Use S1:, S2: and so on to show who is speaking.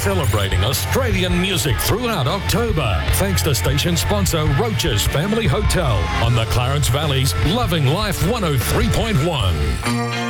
S1: celebrating Australian music throughout October. Thanks to station sponsor Roach's Family Hotel on the Clarence Valley's Loving Life 103.1.